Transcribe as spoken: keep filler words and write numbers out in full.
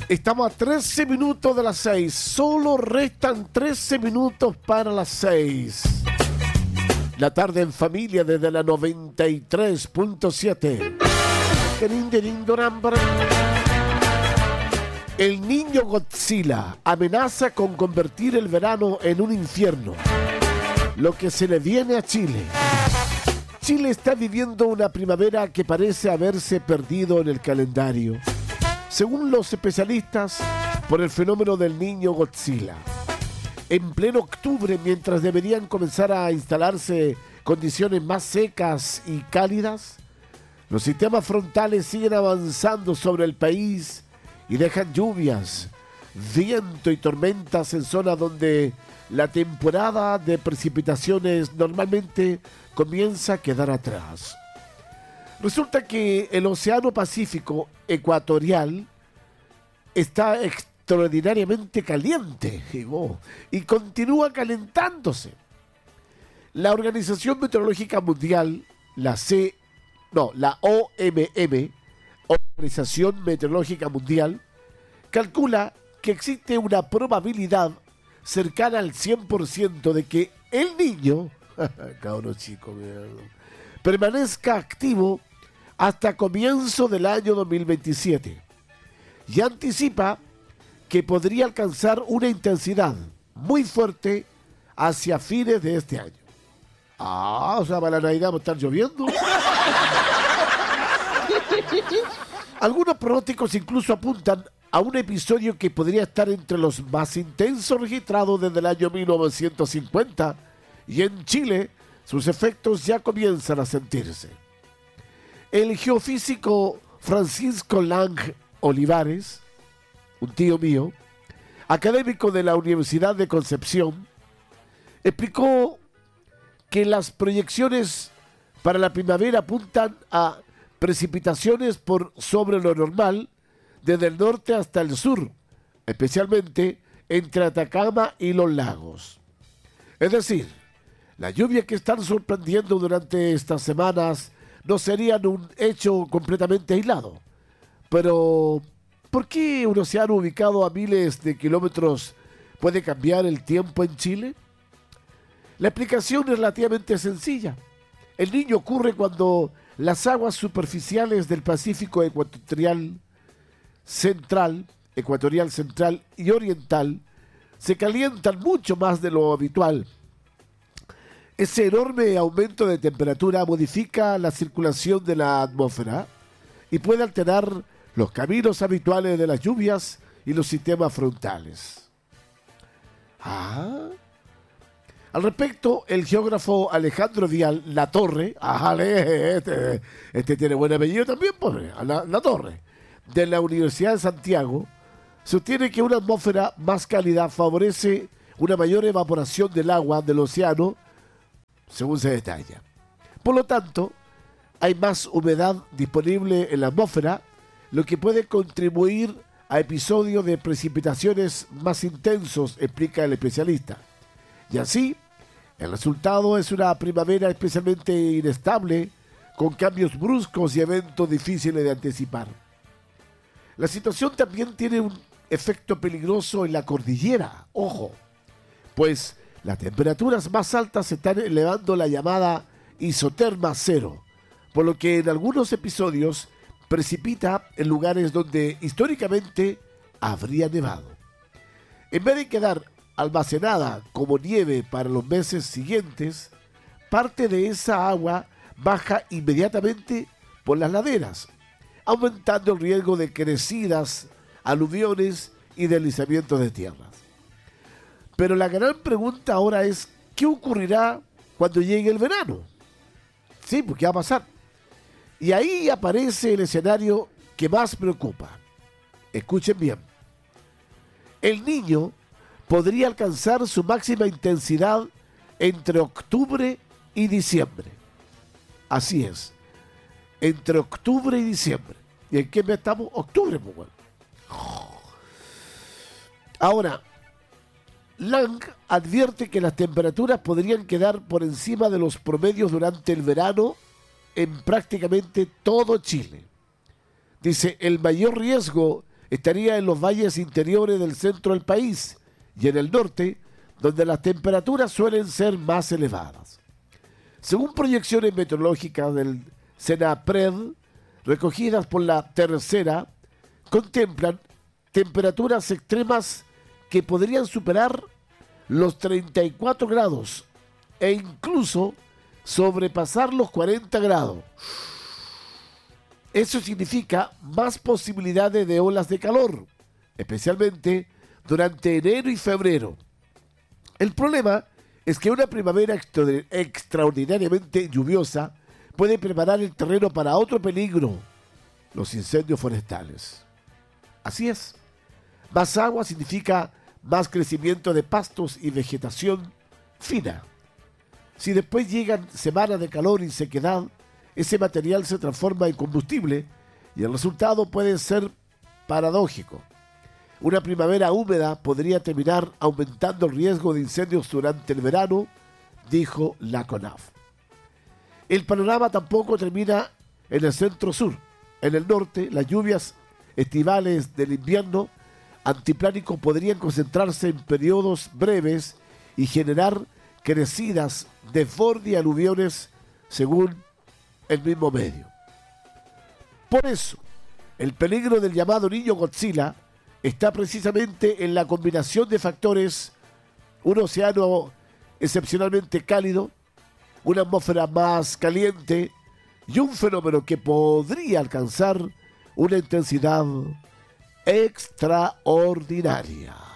Estamos a trece minutos de las seis. Solo restan trece minutos para las seis. La tarde en familia desde la noventa y tres punto siete. El niño Godzilla amenaza con convertir el verano en un infierno. Lo que se le viene a Chile. Chile está viviendo una primavera que parece haberse perdido en el calendario, según los especialistas, por el fenómeno del niño Godzilla. En pleno octubre, mientras deberían comenzar a instalarse condiciones más secas y cálidas, los sistemas frontales siguen avanzando sobre el país y dejan lluvias, viento y tormentas en zonas donde la temporada de precipitaciones normalmente comienza a quedar atrás. Resulta que el Océano Pacífico ecuatorial está extraordinariamente caliente oh, y continúa calentándose. La Organización Meteorológica Mundial, la C, no, la O M M, Organización Meteorológica Mundial, calcula que existe una probabilidad cercana al cien por ciento de que el niño, cabrón chico, mierda, permanezca activo hasta comienzo del año dos mil veintisiete y anticipa que podría alcanzar una intensidad muy fuerte hacia fines de este año. Ah, o sea, para la Navidad va a estar lloviendo. Algunos pronósticos incluso apuntan a un episodio que podría estar entre los más intensos registrados desde el año mil novecientos cincuenta, y en Chile sus efectos ya comienzan a sentirse. El geofísico Francisco Lang Olivares, un tío mío, académico de la Universidad de Concepción, explicó que las proyecciones para la primavera apuntan a precipitaciones por sobre lo normal desde el norte hasta el sur, especialmente entre Atacama y los lagos. Es decir, la lluvia que están sorprendiendo durante estas semanas no serían un hecho completamente aislado. Pero, ¿por qué un océano ubicado a miles de kilómetros puede cambiar el tiempo en Chile? La explicación es relativamente sencilla. El Niño ocurre cuando las aguas superficiales del Pacífico ecuatorial central, ecuatorial central y oriental se calientan mucho más de lo habitual. Ese enorme aumento de temperatura modifica la circulación de la atmósfera y puede alterar los caminos habituales de las lluvias y los sistemas frontales. Ah. Al respecto, el geógrafo Alejandro Vial Latorre, ajá, este, este tiene buen apellido también, pobre, la, Latorre, de la Universidad de Santiago, sostiene que una atmósfera más cálida favorece una mayor evaporación del agua del océano, según se detalla. Por lo tanto, hay más humedad disponible en la atmósfera, lo que puede contribuir a episodios de precipitaciones más intensos, explica el especialista. Y así, el resultado es una primavera especialmente inestable, con cambios bruscos y eventos difíciles de anticipar. La situación también tiene un efecto peligroso en la cordillera, ojo, pues las temperaturas más altas están elevando la llamada isoterma cero, por lo que en algunos episodios precipita en lugares donde históricamente habría nevado. En vez de quedar almacenada como nieve para los meses siguientes, parte de esa agua baja inmediatamente por las laderas, aumentando el riesgo de crecidas, aluviones y deslizamientos de tierras. Pero la gran pregunta ahora es, ¿qué ocurrirá cuando llegue el verano? Sí, pues ¿qué va a pasar? Y ahí aparece el escenario que más preocupa. Escuchen bien. El Niño podría alcanzar su máxima intensidad entre octubre y diciembre. Así es. Entre octubre y diciembre. ¿Y en qué mes estamos? Octubre, pues bueno. Ahora, Lang advierte que las temperaturas podrían quedar por encima de los promedios durante el verano en prácticamente todo Chile. Dice, el mayor riesgo estaría en los valles interiores del centro del país y en el norte, donde las temperaturas suelen ser más elevadas. Según proyecciones meteorológicas del CENAPRED, recogidas por la Tercera, contemplan temperaturas extremas que podrían superar los treinta y cuatro grados e incluso sobrepasar los cuarenta grados. Eso significa más posibilidades de olas de calor, especialmente durante enero y febrero. El problema es que una primavera extra- extraordinariamente lluviosa puede preparar el terreno para otro peligro, los incendios forestales. Así es, más agua significa más crecimiento de pastos y vegetación fina. Si después llegan semanas de calor y sequedad, ese material se transforma en combustible y el resultado puede ser paradójico. Una primavera húmeda podría terminar aumentando el riesgo de incendios durante el verano, dijo la CONAF. El panorama tampoco termina en el centro-sur. En el norte, las lluvias estivales del invierno antiplánico podrían concentrarse en periodos breves y generar crecidas, desbordes y aluviones según el mismo medio. Por eso, el peligro del llamado niño Godzilla está precisamente en la combinación de factores: un océano excepcionalmente cálido, una atmósfera más caliente y un fenómeno que podría alcanzar una intensidad extraordinaria.